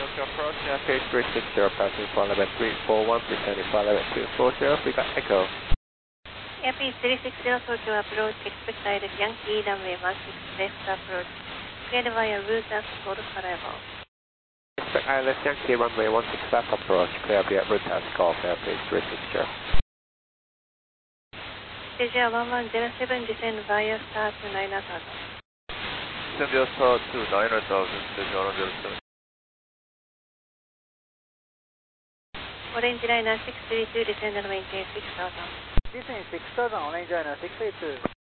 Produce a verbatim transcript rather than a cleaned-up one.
Tokyo approach, airfield three six zero, passing for eleven three four one, descending for eleven two four zero, we got Echo. Airfield three six zero, Tokyo approach, expect direct Yankee, runway one six left approach, cleared via route as code arrival. Expect I L S Yankee, runway one six left approach, clear via route as golf, airfield three six zero. Asia one one zero seven, descend via star to nine thousand. Descend via star to nine thousand, Asia one one zero seven. Orange liner six three two, descend and maintain six thousand. Descend six thousand, orange liner six three two.